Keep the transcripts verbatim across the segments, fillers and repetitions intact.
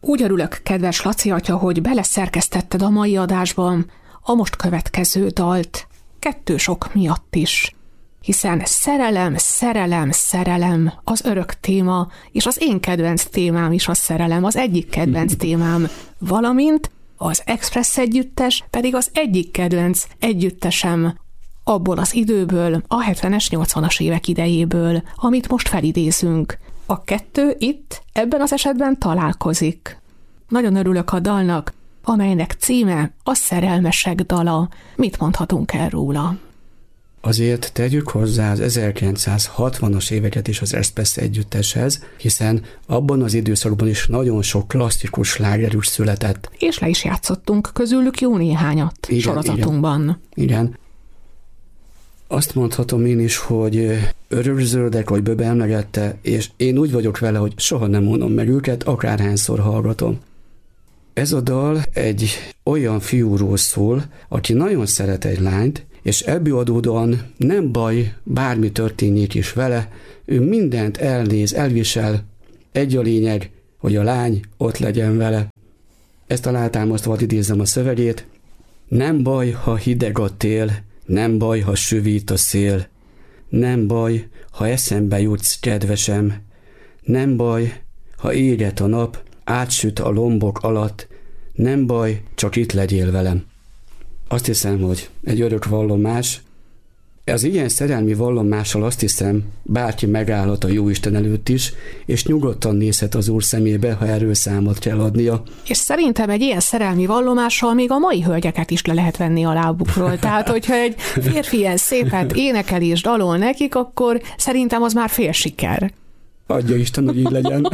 Úgy örülök, kedves Laci atya, hogy beleszerkesztetted a mai adásban a most következő dalt, kettős ok miatt is. Hiszen szerelem, szerelem, szerelem az örök téma, és az én kedvenc témám is a szerelem, az egyik kedvenc témám, valamint az Express együttes pedig az egyik kedvenc együttesem abból az időből, a hetvenes, nyolcvanas évek idejéből, amit most felidézünk. A kettő itt, ebben az esetben találkozik. Nagyon örülök a dalnak, amelynek címe a Szerelmesek dala. Mit mondhatunk el róla? Azért tegyük hozzá az ezerkilencszázhatvanas éveket is az Express együtteshez, hiszen abban az időszakban is nagyon sok klasszikus slágerus született. És le is játszottunk közülük jó néhányat igen, sorozatunkban. Igen. igen. Azt mondhatom én is, hogy Örökzöldek, vagy Böbe emlegette, és én úgy vagyok vele, hogy soha nem unom meg őket, akárhányszor hallgatom. Ez a dal egy olyan fiúról szól, aki nagyon szeret egy lányt, és ebből adódóan nem baj, bármi történjék is vele, ő mindent elnéz, elvisel, egy a lényeg, hogy a lány ott legyen vele. Ezt alátámasztva idézem a szövegét. Nem baj, ha hideg a tél, nem baj, ha süvít a szél, nem baj, ha eszembe jutsz, kedvesem, nem baj, ha éget a nap, átsüt a lombok alatt, nem baj, csak itt legyél velem. Azt hiszem, hogy egy örök vallomás. Az ilyen szerelmi vallomással azt hiszem, bárki megállhat a Jóisten előtt is, és nyugodtan nézhet az Úr szemébe, ha erről számot kell adnia. És szerintem egy ilyen szerelmi vallomással még a mai hölgyeket is le lehet venni a lábukról. Tehát, hogyha egy férfi ilyen szépet énekel és dalol nekik, akkor szerintem az már fél siker. Adja Isten, hogy így legyen.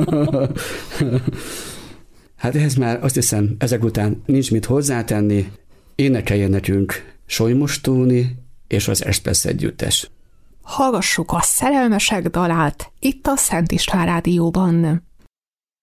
Hát ehhez már azt hiszem, ezek után nincs mit hozzátenni. Énekelje nekünk Solymos Tóni és az Express együttes. Hallgassuk a Szerelmesek dalát itt a Szent István Rádióban.